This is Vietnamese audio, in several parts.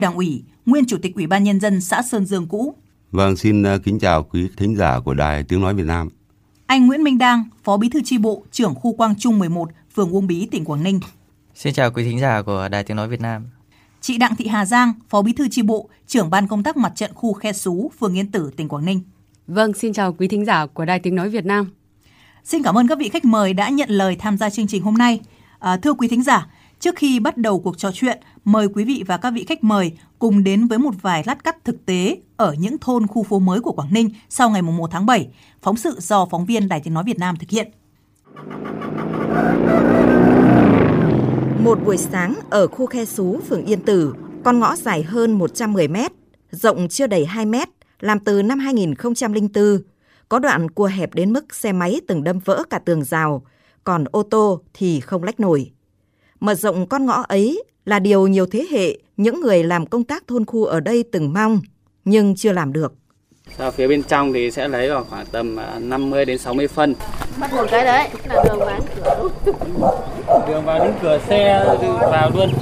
Đảng ủy, nguyên Chủ tịch Ủy ban Nhân dân xã Sơn Dương cũ. Vâng, xin kính chào quý thính giả của Đài Tiếng Nói Việt Nam. Anh Nguyễn Minh Đang, Phó Bí thư chi bộ, trưởng khu Quang Trung 11, phường Uông Bí, tỉnh Quảng Ninh. Xin chào quý thính giả của Đài Tiếng Nói Việt Nam. Chị Đặng Thị Hà Giang, Phó Bí thư chi bộ, trưởng ban công tác mặt trận khu Khe Sú, phường Yên Tử, tỉnh Quảng Ninh. Vâng, xin chào quý thính giả của Đài Tiếng Nói Việt Nam. Xin cảm ơn các vị khách mời đã nhận lời tham gia chương trình hôm nay. Thưa quý thính giả, trước khi bắt đầu cuộc trò chuyện, mời quý vị và các vị khách mời cùng đến với một vài lát cắt thực tế ở những thôn khu phố mới của Quảng Ninh sau ngày 1 tháng 7, phóng sự do phóng viên Đài Tiếng Nói Việt Nam thực hiện. Một buổi sáng ở khu Khe Sú, phường Yên Tử, con ngõ dài hơn 110 mét, rộng chưa đầy 2 mét, làm từ năm 2004. Có đoạn cua hẹp đến mức xe máy từng đâm vỡ cả tường rào, còn ô tô thì không lách nổi. Mở rộng con ngõ ấy là điều nhiều thế hệ những người làm công tác thôn khu ở đây từng mong, nhưng chưa làm được. Ở phía bên trong thì sẽ lấy vào khoảng tầm 50 đến 60 phân. Bắt một cái đấy là đường vào đến cửa. Đường vào đến cửa xe vào luôn.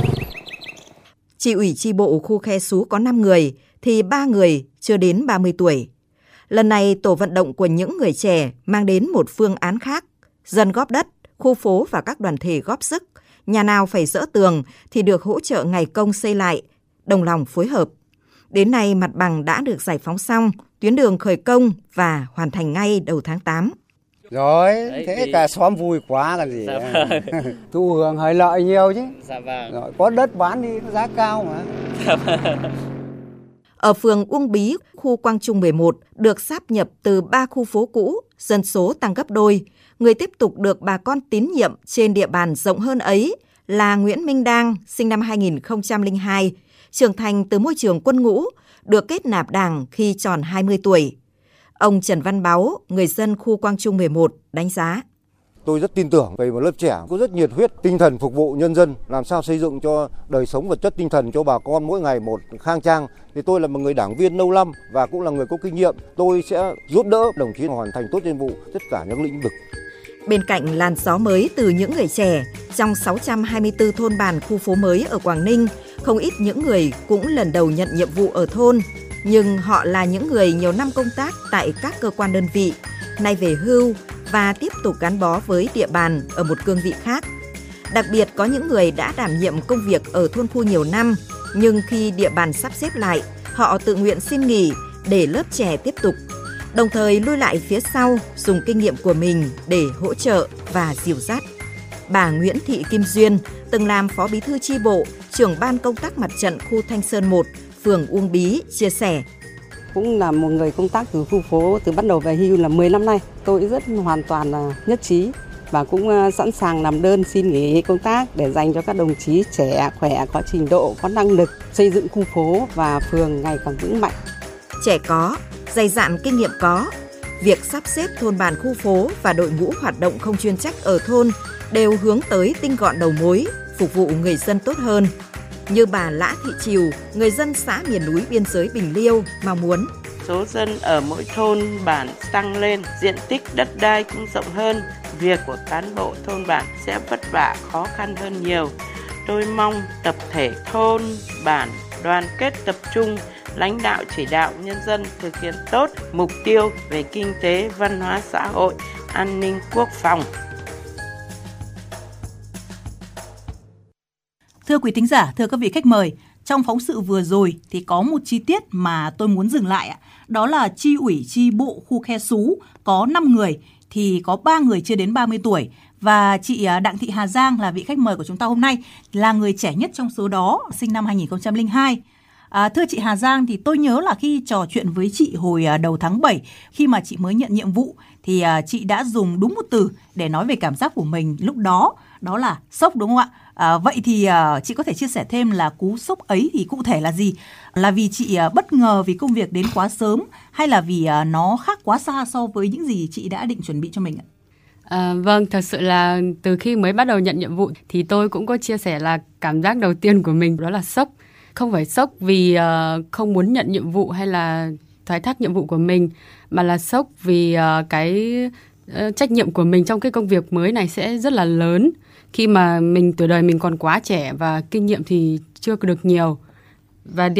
Chi ủy chi bộ khu Khe Sú có 5 người thì 3 người chưa đến 30 tuổi. Lần này tổ vận động của những người trẻ mang đến một phương án khác. Dân góp đất, khu phố và các đoàn thể góp sức. Nhà nào phải dỡ tường thì được hỗ trợ ngày công xây lại, đồng lòng phối hợp. Đến nay mặt bằng đã được giải phóng xong, tuyến đường khởi công và hoàn thành ngay đầu tháng 8. Rồi, thế thì cả xóm vui quá còn gì. Dạ vâng. Thu hưởng hưởng lợi nhiều chứ. Dạ vâng. Rồi, có đất bán đi giá cao mà. Dạ vâng. Ở phường Uông Bí, khu Quang Trung 11 được sáp nhập từ 3 khu phố cũ, dân số tăng gấp đôi. Người tiếp tục được bà con tín nhiệm trên địa bàn rộng hơn ấy là Nguyễn Minh Đang, sinh năm 2002, trưởng thành từ môi trường quân ngũ, được kết nạp Đảng khi tròn 20 tuổi. Ông Trần Văn Báu, người dân khu Quang Trung 11, đánh giá. Tôi rất tin tưởng về một lớp trẻ có rất nhiệt huyết, tinh thần phục vụ nhân dân, làm sao xây dựng cho đời sống vật chất tinh thần cho bà con mỗi ngày một khang trang. Thì tôi là một người đảng viên lâu năm và cũng là người có kinh nghiệm. Tôi sẽ giúp đỡ đồng chí hoàn thành tốt nhiệm vụ tất cả những lĩnh vực. Bên cạnh làn gió mới từ những người trẻ, trong 624 thôn bản khu phố mới ở Quảng Ninh, không ít những người cũng lần đầu nhận nhiệm vụ ở thôn. Nhưng họ là những người nhiều năm công tác tại các cơ quan đơn vị, nay về hưu và tiếp tục gắn bó với địa bàn ở một cương vị khác. Đặc biệt có những người đã đảm nhiệm công việc ở thôn khu nhiều năm, nhưng khi địa bàn sắp xếp lại, họ tự nguyện xin nghỉ để lớp trẻ tiếp tục, đồng thời lui lại phía sau dùng kinh nghiệm của mình để hỗ trợ và dìu dắt. Bà Nguyễn Thị Kim Duyên từng làm Phó Bí thư chi bộ, trưởng ban công tác mặt trận khu Thanh Sơn 1, phường Uông Bí chia sẻ. Cũng là một người công tác từ khu phố từ bắt đầu về hưu là 10 năm nay. Tôi rất hoàn toàn là nhất trí và cũng sẵn sàng làm đơn xin nghỉ công tác để dành cho các đồng chí trẻ, khỏe, có trình độ, có năng lực xây dựng khu phố và phường ngày càng vững mạnh. Trẻ có, dày dạn kinh nghiệm có. Việc sắp xếp thôn bản khu phố và đội ngũ hoạt động không chuyên trách ở thôn đều hướng tới tinh gọn đầu mối, phục vụ người dân tốt hơn. Như bà Lã Thị Triều, người dân xã miền núi biên giới Bình Liêu mong muốn. Số dân ở mỗi thôn bản tăng lên, diện tích đất đai cũng rộng hơn. Việc của cán bộ thôn bản sẽ vất vả khó khăn hơn nhiều. Tôi mong tập thể thôn, bản đoàn kết tập trung, lãnh đạo chỉ đạo nhân dân thực hiện tốt mục tiêu về kinh tế, văn hóa xã hội, an ninh quốc phòng. Thưa quý thính giả, thưa các vị khách mời, trong phóng sự vừa rồi thì có một chi tiết mà tôi muốn dừng lại, đó là chi ủy chi bộ khu Khe Sú có 5 người thì có 3 người chưa đến 30 tuổi và chị Đặng Thị Hà Giang là vị khách mời của chúng ta hôm nay là người trẻ nhất trong số đó, sinh năm 2002. Thưa chị Hà Giang, thì tôi nhớ là khi trò chuyện với chị hồi đầu tháng 7, khi mà chị mới nhận nhiệm vụ, thì chị đã dùng đúng một từ để nói về cảm giác của mình lúc đó, đó là sốc, đúng không ạ? Vậy thì chị có thể chia sẻ thêm là cú sốc ấy thì cụ thể là gì? Là vì chị bất ngờ vì công việc đến quá sớm hay là vì nó khác quá xa so với những gì chị đã định chuẩn bị cho mình ạ? Vâng, thật sự là từ khi mới bắt đầu nhận nhiệm vụ thì tôi cũng có chia sẻ là cảm giác đầu tiên của mình đó là sốc. Không phải sốc vì không muốn nhận nhiệm vụ hay là thoái thác nhiệm vụ của mình, mà là sốc vì cái trách nhiệm của mình trong cái công việc mới này sẽ rất là lớn. Khi mà tuổi đời mình còn quá trẻ và kinh nghiệm thì chưa được nhiều. Và